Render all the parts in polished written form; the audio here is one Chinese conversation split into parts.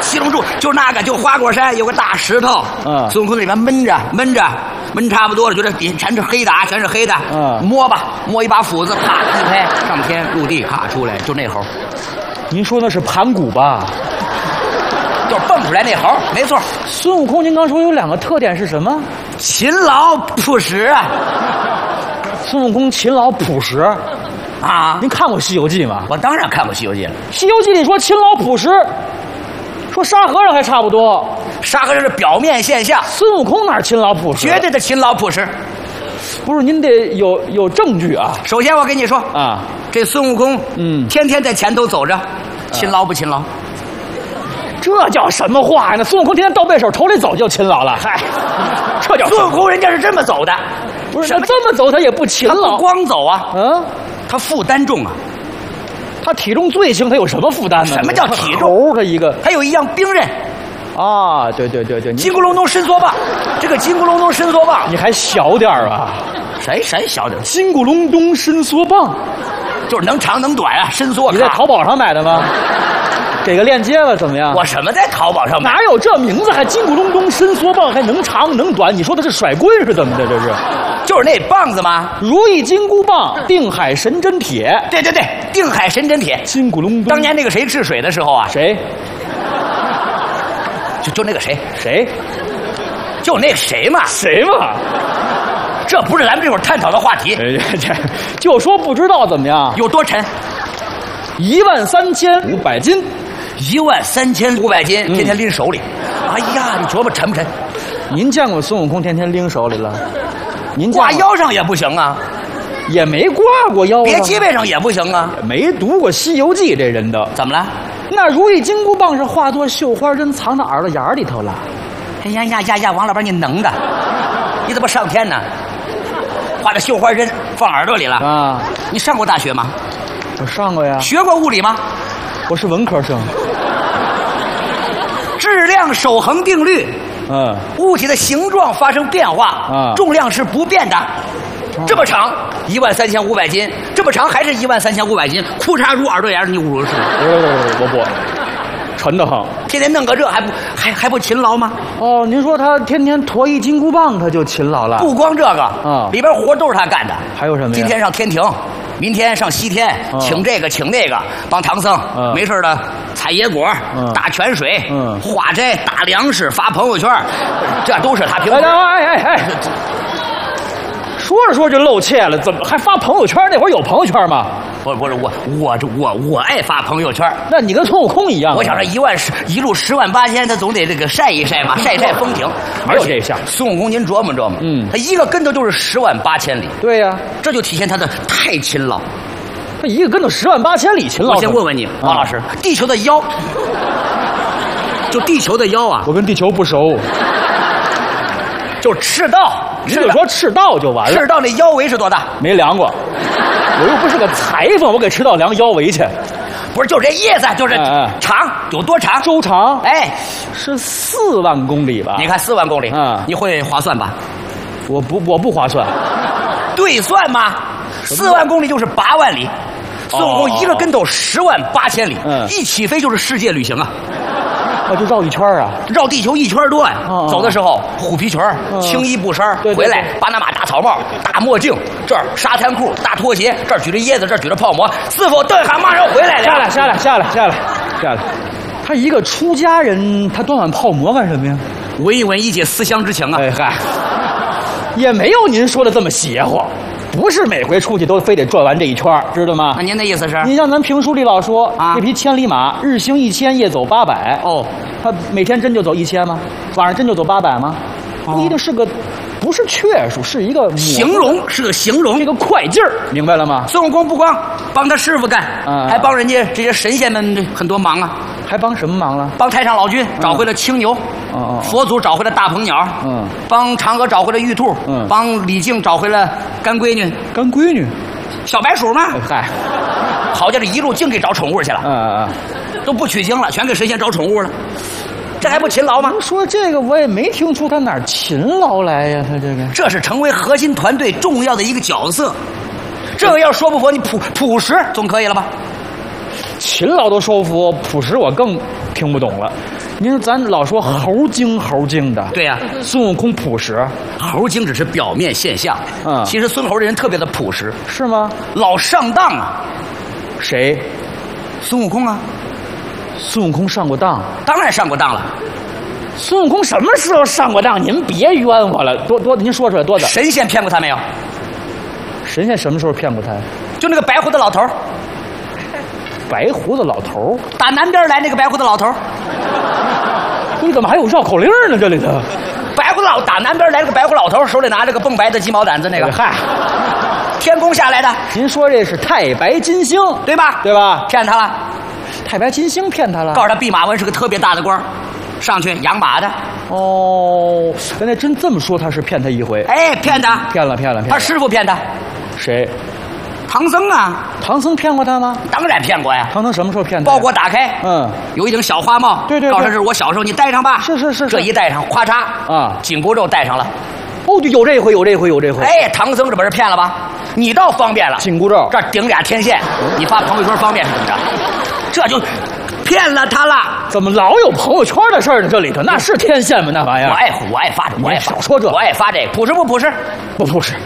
七龙珠就那个，就花果山有个大石头，孙悟空那边闷差不多了，就这底全是黑的啊，全是黑的，摸吧，摸一把斧子，啪一拍，上天入地，咔出来，就那猴。 您说那是盘古吧？ 就是蹦出来那猴，没错。 孙悟空，您刚说有2个特点是什么？ 勤劳朴实啊。 孙悟空勤劳朴实啊！ 您看过《西游记》吗？ 我当然看过《西游记》了， 《西游记》里说勤劳朴实，说沙和尚还差不多。 沙和尚是表面现象， 孙悟空哪儿勤劳朴实？ 绝对的勤劳朴实。 不是，您得有证据啊。 首先我跟你说啊， 这孙悟空，天天在前头走着，勤劳不勤劳？ 这叫什么话呀？那孙悟空天天倒背手朝里走就勤劳了。嗨，这叫孙悟空人家是这么走的， 不是他这么走他也不勤劳。 他不光走啊，他负担重啊。 他体重最轻，他有什么负担呢？ 什么叫体重？ 他一个， 还有一样兵刃。 啊，对， 金箍龙洞伸缩棒，这个金箍龙洞伸缩棒， 你还小点啊？ 谁小点？ 金箍龙洞伸缩棒， 就是能长能短啊，伸缩。 你在淘宝上买的吗？给个链接吧，怎么样？ 我什么在淘宝上买？ 哪有这名字？还金箍龙洞伸缩棒，还能长能短？你说的是甩棍是怎么的？这是， 就是那棒子吗？ 如意金箍棒，定海神针铁。 对，定海神针铁。 金箍龙洞。 当年那个谁治水的时候啊？ 谁？ 就那个谁？就那谁嘛？ 谁嘛？ 这不是咱们这会儿探讨的话题。 就说不知道怎么样？ 有多沉 ？13500斤。 13500斤，天天拎手里。哎呀，你琢磨沉不沉？ 您见过孙悟空天天拎手里了？您挂腰上也不行啊， 也没挂过腰上， 别脊背上也不行啊。 没读过《西游记》，这人的怎么了？ 那如意金箍棒是化作绣花针，藏到耳朵眼里头了。 哎呀，王老板你能的，你怎么上天呢？画着绣花针放耳朵里了啊？你上过大学吗？ 我上过呀。 学过物理吗？ 我是文科生。 质量守恒定律，物体的形状发生变化，重量是不变的。这么长13500斤，这么长还是13500斤，裤衩入耳朵眼，你侮辱是吗？ 不，沉得很。 天天弄个这还不勤劳吗？ 哦，您说他天天驮一金箍棒，他就勤劳了？ 不光这个，里边活都是他干的。 还有什么呀？ 今天上天庭，明天上西天，请这个请那个，帮唐僧没事的采野果、打泉水、化斋、打粮食、发朋友圈，这都是他平时。 哎，说着说着就露怯了，怎么还发朋友圈？那会儿有朋友圈吗？ 不是我爱发朋友圈。 那你跟孙悟空一样。 我想这一路10万8千，他总得这个晒一晒嘛，晒风景。 没有这项。 孙悟空，您琢磨琢磨，他一个跟头就是10万8千里。 对呀， 这就体现他的太勤劳。 他一个跟头10万8千里勤劳。 我先问问你，王老师，地球的腰，就地球的腰啊， 我跟地球不熟。 就赤道， 你就说赤道就完了。 赤道那腰围是多大？ 没量过，我又不是个裁缝，我给赤道量腰围去。 不是，就这意思，就是长有多长？ 周长是 4万公里吧？ 你看4万公里，你会划算吧？ 我不划算， 对算吗？4万公里就是8万里，孙悟空一个跟头10万8千里，一起飞就是世界旅行啊！ 就绕一圈啊， 绕地球1圈多呀！走的时候虎皮裙、青衣布衫，回来巴拿马大草帽、大墨镜，这儿沙滩裤、大拖鞋，这儿举着椰子，这儿举着泡馍，师傅顿喊马上回来了。 下来。他一个出家人，他端碗泡馍干什么呀？ 闻一闻一解思乡之情啊！ 哎嗨，也没有您说的这么邪乎。不是每回出去都非得转完这一圈，知道吗？ 那您的意思是？ 你像咱评书里老说这匹千里马日行1000，夜走800。他每天真就走1000吗？晚上真就走800吗？不一定是个，不是确数，是一个形容，是个形容， 这个快劲儿，明白了吗？ 孙悟空不光帮他师傅干，还帮人家这些神仙们很多忙啊。 还帮什么忙了？ 帮太上老君找回了青牛，佛祖找回了大鹏鸟，帮嫦娥找回了玉兔，帮李靖找回了干闺女，小白鼠嘛。 嗨， 好家伙，一路净给找宠物去了，都不取经了，全给神仙找宠物了，这还不勤劳吗？ 说这个我也没听出他哪儿勤劳来呀，他这个这是成为核心团队重要的一个角色，这个要说不服你朴实总可以了吧？ 勤劳都说服，朴实我更听不懂了。 您说咱老说猴精猴精的， 对呀， 孙悟空朴实， 猴精只是表面现象。其实孙猴这人特别的朴实， 是吗？ 老上当啊！ 谁？ 孙悟空啊！ 孙悟空上过当？ 当然上过当了。 孙悟空什么时候上过当？您别冤枉了，您说出来多的。 神仙骗过他没有？ 神仙什么时候骗过他？ 就那个白胡子老头。 白胡子老头打南边来那个白胡子老头， 你怎么还有绕口令呢？这里头， 白胡子打南边来了个白胡老头，手里拿着个蹦白的鸡毛掸子，那个嗨， 天宫下来的。 您说这是太白金星对吧？ 对吧？ 骗他了， 太白金星骗他了， 告诉他弼马温是个特别大的官，上去养马的。 哦，原来真这么说，他是骗他一回。 哎，骗他， 骗了。 他师傅骗他， 谁？ 唐僧啊！ 唐僧骗过他吗？ 当然骗过呀！ 唐僧什么时候骗他？ 包裹打开，有一顶小花帽， 对， 告诉他是我小时候，你戴上吧。 是， 这一戴上，咵嚓啊，紧箍咒戴上了。 哦，有这回。 哎，唐僧这不是骗了吧？你倒方便了， 紧箍咒这顶俩天线，你发朋友圈方便是怎么着？这就骗了他了。 怎么老有朋友圈的事儿呢？这里头那是天线吗？那玩意儿？ 我爱发这，我爱少说这， 我爱发这，朴实不朴实？ 不朴实。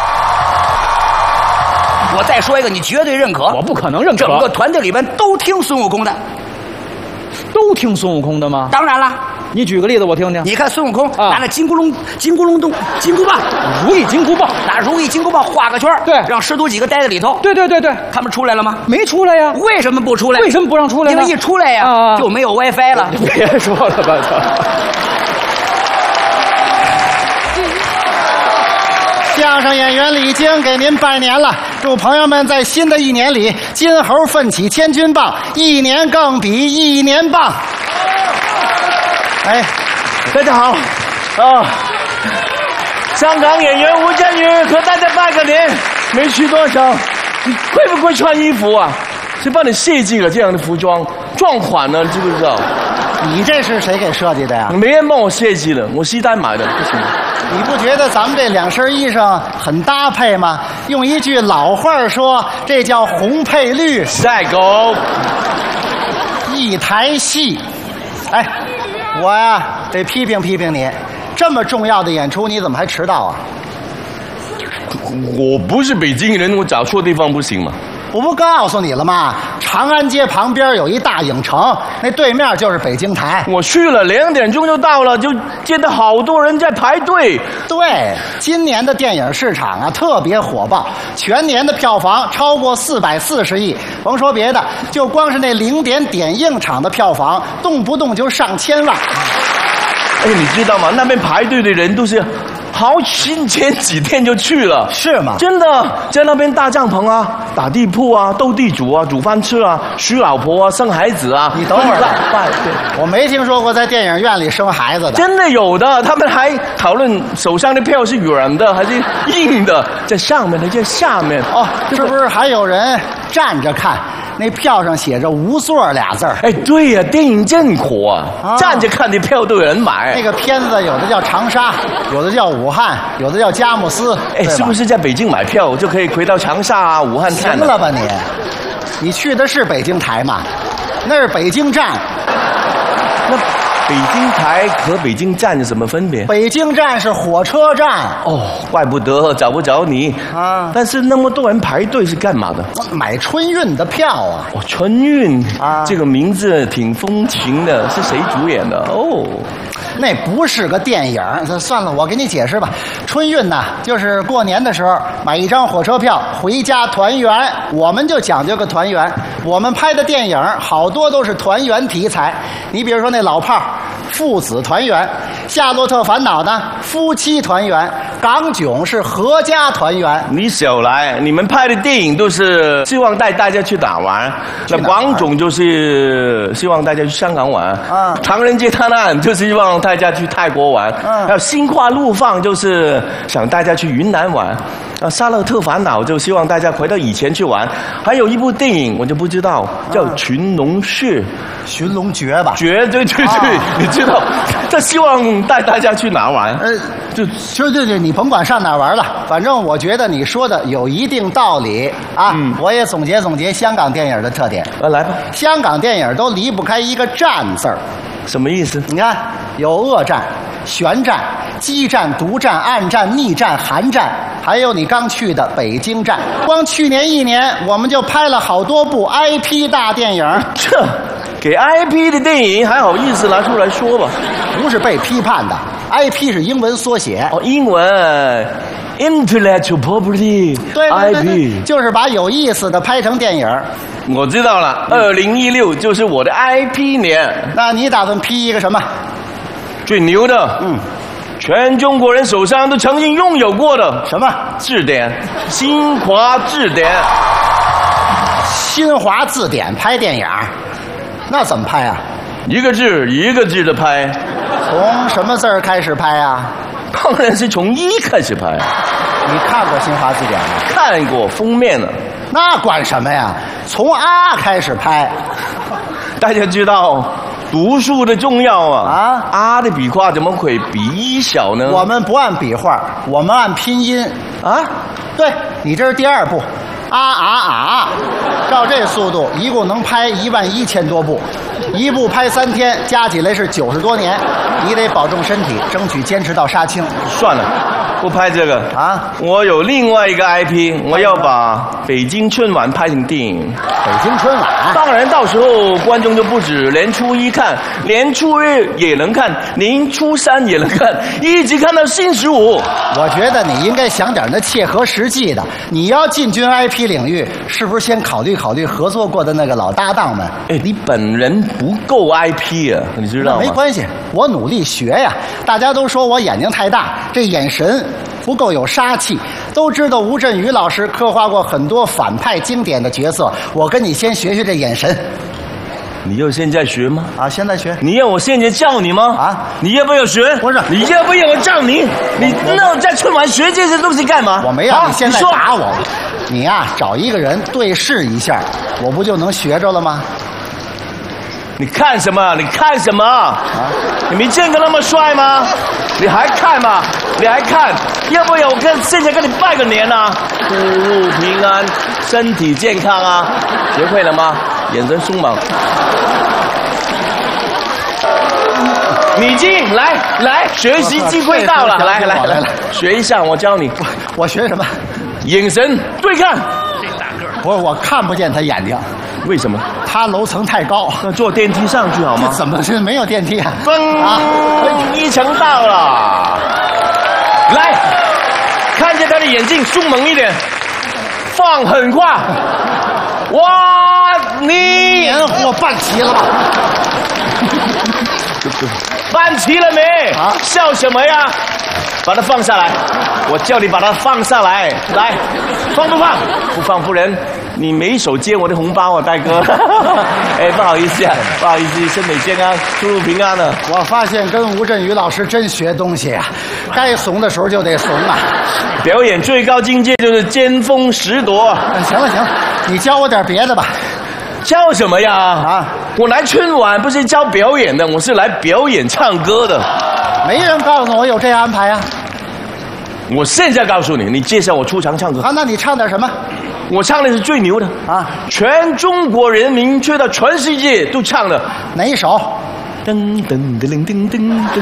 我再说一个，你绝对认可。 我不可能认可。 整个团队里边都听孙悟空的， 都听孙悟空的吗？ 当然了。 你举个例子我听听。 你看孙悟空拿那金箍棒， 如意金箍棒， 拿如意金箍棒画个圈， 对， 让师徒几个待在里头。 对， 他们出来了吗？ 没出来呀。 为什么不出来？ 为什么不让出来呢？ 因为一出来呀，就没有 WiFi 了。 别说了吧， 相声演员李菁给您拜年了，祝朋友们在新的一年里金猴奋起千钧棒，一年更比一年棒。哎， 大家好，香港演员吴镇宇和大家拜个年，没去多少，你会不会穿衣服啊？谁帮你设计了这样的服装？撞款呢，知不知道？ 你这是谁给设计的呀？ 没人帮我设计的，我西单买的，不行。 你不觉得咱们这两身衣裳很搭配吗？用一句老话说，这叫红配绿。 赛狗， 一台戏。哎，我呀得批评批评你，这么重要的演出，你怎么还迟到啊？ 我不是北京人，我找错地方不行吗？ 我不告诉你了吗？长安街旁边有一大影城，那对面就是北京台。 我去了，2点钟就到了，就见到好多人在排队。 对，今年的电影市场啊特别火爆，全年的票房超过440亿。甭说别的，就光是那0点点映场的票房，动不动就上千万。 哎，你知道吗？那边排队的人都是前几天就去了， 是吗？ 真的，在那边搭帐篷啊，打地铺啊，斗地主啊，煮饭吃啊，娶老婆啊，生孩子啊。 你等会儿，我没听说过在电影院里生孩子的。 真的有的，他们还讨论手上的票是软的还是硬的，在上面的在下面。 哦，是不是还有人站着看？那票上写着无座俩字儿。 哎，对呀，电影真火啊！站着看的票都有人买。 那个片子有的叫长沙，有的叫武汉，有的叫佳木斯。 哎，是不是在北京买票就可以回到长沙啊、武汉看？ 行了吧你去的是北京台吗？那是北京站。 那北京台和北京站有什么分别？ 北京站是火车站。 哦，怪不得找不着你啊！但是那么多人排队是干嘛的？ 买春运的票啊！ 哦，春运啊，这个名字挺风情的，是谁主演的？哦， 那不是个电影。算了，我给你解释吧。春运呢，就是过年的时候买一张火车票回家团圆。我们就讲究个团圆。我们拍的电影好多都是团圆题材。你比如说那老炮儿，父子团圆；夏洛特烦恼呢，夫妻团圆；港囧是合家团圆。 你少来，你们拍的电影都是希望带大家去哪玩？那港囧就是希望大家去香港玩。唐人街探案就是希望大家去泰国玩。还有心花怒放就是想大家去云南玩。夏洛特烦恼就希望大家回到以前去玩。还有一部电影我就不知道，叫《群龙穴》。 寻龙诀吧？ 诀，对，你知道他希望带大家去哪玩？ 对，你甭管上哪玩了，反正我觉得你说的有一定道理啊。我也总结香港电影的特点。 来吧， 香港电影都离不开一个战字儿。 什么意思？ 你看，有恶战、旋战、激战、独战、暗战、逆战、寒战，还有你刚去的北京站。光去年1年，我们就拍了好多部 IP 大电影。 这给 IP 的电影还好意思拿出来说吧？ 不是被批判的 ，IP 是英文缩写。 哦，英文 Intellectual Property。 对 IP 就是把有意思的拍成电影。 我知道了，2016就是我的 IP 年。 那你打算批一个什么？ 最牛的，全中国人手上都曾经拥有过的什么字典？新华字典。 新华字典拍电影，那怎么拍啊？ 一个字一个字的拍。 从什么字儿开始拍啊？ 当然是从一开始拍。 你看过新华字典吗？ 看过封面了。 那管什么呀？从啊开始拍。 大家知道读书的重要啊！啊的笔画怎么会比一小呢？ 我们不按笔画，我们按拼音啊。对，你这是第2部，照这速度，一共能拍11000多部，一部拍3天，加起来是90多年。你得保重身体，争取坚持到杀青。 算了，不拍这个啊！我有另外一个 IP， 我要把北京春晚拍成电影。 北京春晚， 当然到时候观众就不止连初1看，连初2也能看，连初3也能看，一直看到新15。 我觉得你应该想点那切合实际的。你要进军 IP 领域，是不是先考虑合作过的那个老搭档们？ 你本人不够 IP 啊，你知道吗？ 没关系，我努力学呀。大家都说我眼睛太大，这眼神不够有杀气。都知道吴镇宇老师刻画过很多反派经典的角色，我跟你先学学这眼神。 你要现在学吗？ 啊，现在学。 你要我现在教你吗？啊，你要不要学？ 不是， 你要不要我教你？你那在春晚学这些东西干嘛？ 我没让你现在打我。你呀，找一个人对视一下，我不就能学着了吗？ 你看什么？你看什么？啊！你没见过那么帅吗？你还看吗？你还看？要不要我现在跟你拜个年啊？出入平安，身体健康啊！学会了吗？眼神凶猛。米静，来，学习机会到了，来，学一下，我教你。 我学什么？ 眼神对看。 我看不见他眼睛。 为什么？ 他楼层太高， 那坐电梯上去好吗？ 怎么是没有电梯啊？ 1层到了。来，看见他的眼睛，凶猛一点，放很快。哇，你年货办齐了吧？ 办齐了没？啊，笑什么呀？把它放下来，我叫你把它放下来。来，放不放？不放，不然你没手接我的红包啊，大哥。不好意思啊，不好意思，身体健康，出入平安了。 我发现跟吴镇宇老师真学东西啊，该怂的时候就得怂啊。 表演最高境界就是尖峰时夺。 行了，你教我点别的吧。 教什么呀？啊，我来春晚不是教表演的，我是来表演唱歌的。 没人告诉我有这安排啊。 我现在告诉你，你介绍我出场唱歌。 啊，那你唱点什么？ 我唱的是最牛的啊，全中国人民吹到全世界都唱的。 哪一首？ 噔噔噔噔噔噔噔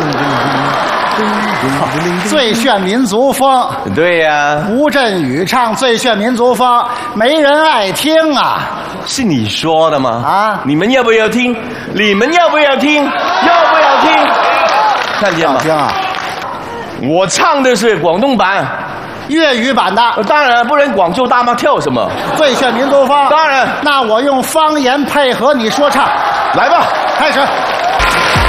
噔。 最炫民族风。 对呀， 吴镇宇唱最炫民族风，没人爱听啊。 是你说的吗？啊，你们要不要听？你们要不要听？要不要听？看见吗？ 听啊！ 我唱的是广东版。 粤语版的， 当然，不然广州大妈跳什么？ 最炫民族风。 当然， 那我用方言配合你说唱， 来吧， 开始。